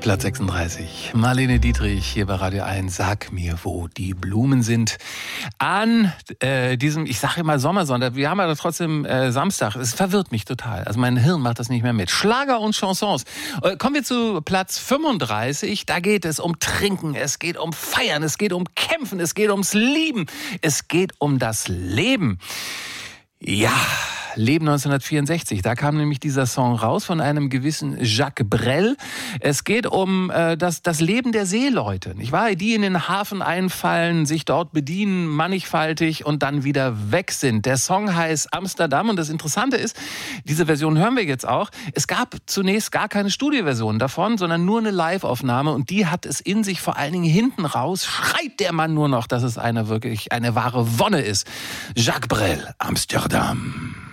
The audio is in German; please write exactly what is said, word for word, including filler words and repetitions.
Platz sechsunddreißig. Marlene Dietrich hier bei Radio eins. Sag mir, wo die Blumen sind. An äh, diesem, ich sage immer Sommersonntag, wir haben aber trotzdem äh, Samstag. Es verwirrt mich total. Also mein Hirn macht das nicht mehr mit. Schlager und Chansons. Äh, kommen wir zu Platz fünfunddreißig. Da geht es um Trinken, es geht um Feiern, es geht um Kämpfen, es geht ums Lieben, es geht um das Leben. Ja, Leben neunzehnhundertvierundsechzig, da kam nämlich dieser Song raus von einem gewissen Jacques Brel. Es geht um äh, das, das Leben der Seeleute, nicht wahr? Die in den Hafen einfallen, sich dort bedienen, mannigfaltig und dann wieder weg sind. Der Song heißt Amsterdam und das Interessante ist, diese Version hören wir jetzt auch. Es gab zunächst gar keine Studioversion davon, sondern nur eine Live-Aufnahme und die hat es in sich, vor allen Dingen hinten raus, schreit der Mann nur noch, dass es eine wirklich eine wahre Wonne ist. Jacques Brel, Amsterdam.